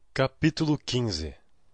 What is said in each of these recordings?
Capítulo 15.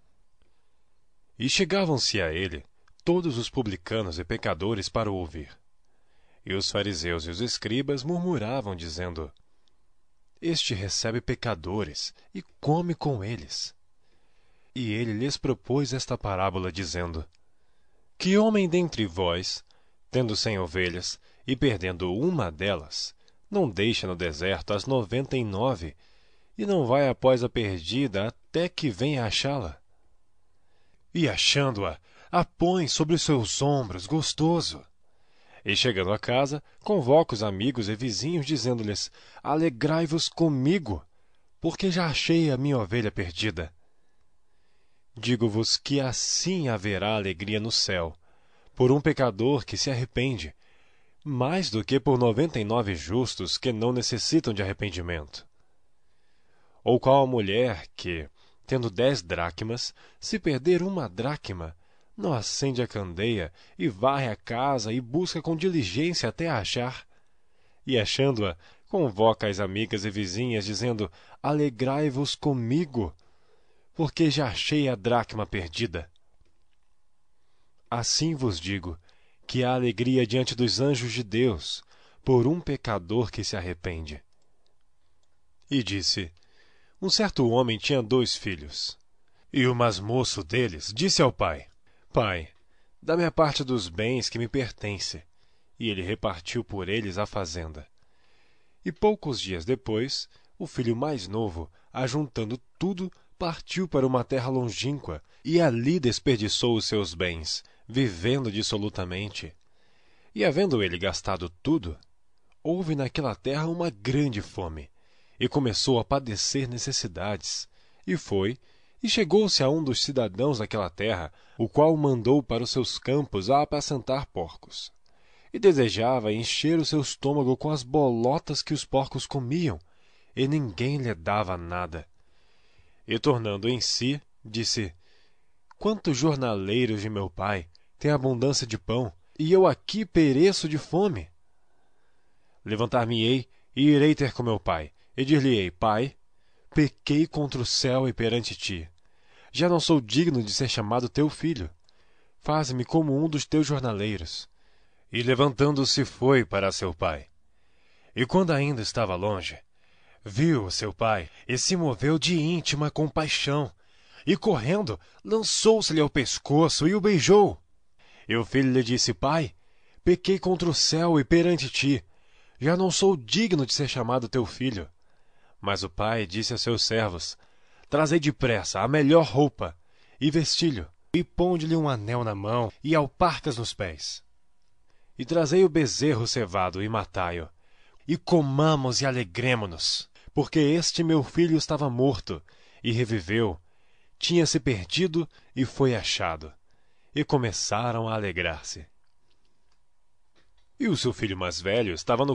E chegavam-se a ele todos os publicanos e pecadores para o ouvir. E os fariseus e os escribas murmuravam, dizendo: Este recebe pecadores e come com eles. E ele lhes propôs esta parábola, dizendo: Que homem dentre vós, tendo 100 ovelhas e perdendo uma delas, não deixa no deserto as 99 e não vai após a perdida até que venha achá-la? E achando-a, a põe sobre os seus ombros, gostoso. E chegando a casa, convoca os amigos e vizinhos, dizendo-lhes: Alegrai-vos comigo, porque já achei a minha ovelha perdida. Digo-vos que assim haverá alegria no céu, por um pecador que se arrepende, mais do que por 99 justos que não necessitam de arrependimento. Ou qual a mulher que, tendo 10 dracmas, se perder uma dracma, não acende a candeia e varre a casa e busca com diligência até a achar? E achando-a, convoca as amigas e vizinhas, dizendo: Alegrai-vos comigo, porque já achei a dracma perdida. Assim vos digo, que há alegria diante dos anjos de Deus, por um pecador que se arrepende. E disse: Um certo homem tinha 2 filhos. E o mais moço deles disse ao pai: Pai, dá-me a parte dos bens que me pertence. E ele repartiu por eles a fazenda. E poucos dias depois, o filho mais novo, ajuntando tudo, partiu para uma terra longínqua, e ali desperdiçou os seus bens, vivendo dissolutamente. E havendo ele gastado tudo, houve naquela terra uma grande fome, e começou a padecer necessidades. E foi, e chegou-se a um dos cidadãos daquela terra, o qual o mandou para os seus campos a apacentar porcos. E desejava encher o seu estômago com as bolotas que os porcos comiam, e ninguém lhe dava nada. E tornando em si, disse: Quantos jornaleiros de meu pai têm abundância de pão, e eu aqui pereço de fome? Levantar-me-ei e irei ter com meu pai, e dir-lhe-ei: Pai, pequei contra o céu e perante ti. Já não sou digno de ser chamado teu filho. Faze-me como um dos teus jornaleiros. E levantando-se foi para seu pai. E quando ainda estava longe, viu seu pai e se moveu de íntima compaixão, e correndo, lançou-se-lhe ao pescoço e o beijou. E o filho lhe disse: Pai, pequei contra o céu e perante ti. Já não sou digno de ser chamado teu filho. Mas o pai disse a seus servos: Trazei depressa a melhor roupa, e vestilho, e ponde-lhe um anel na mão, e alparcas nos pés. E trazei o bezerro cevado, e matai-o, e comamos e alegremo-nos, porque este meu filho estava morto, e reviveu, tinha-se perdido, e foi achado. E começaram a alegrar-se. E o seu filho mais velho estava no